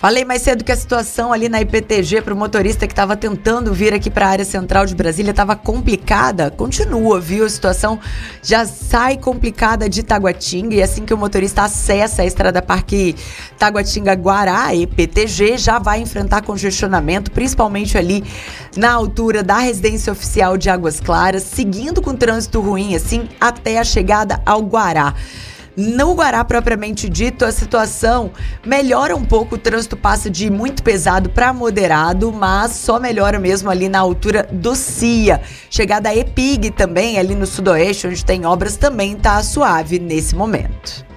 Falei mais cedo que a situação ali na IPTG para o motorista que estava tentando vir aqui para a área central de Brasília estava complicada. Continua, viu? A situação já sai complicada de Taguatinga e assim que o motorista acessa a Estrada Parque Taguatinga-Guará, IPTG, já vai enfrentar congestionamento, principalmente ali na altura da residência oficial de Águas Claras, seguindo com trânsito ruim assim até a chegada ao Guará. No Guará, propriamente dito, a situação melhora um pouco, o trânsito passa de muito pesado para moderado, mas só melhora mesmo ali na altura do CIA. Chegada a EPIG também, ali no sudoeste, onde tem obras, também tá suave nesse momento.